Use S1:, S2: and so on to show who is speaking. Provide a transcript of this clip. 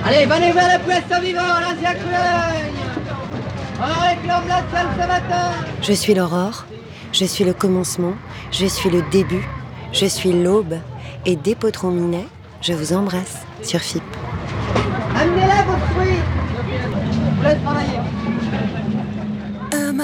S1: Allez, venez vers le poisson vivant, l'ancien Coulogne. On réclame la salle ce matin.
S2: Je suis l'aurore, je suis le commencement, je suis le début, je suis l'aube. Et dès Potron Minet, je vous embrasse sur FIP.
S1: Amenez-la vos fruits. Je vous laisse travailler.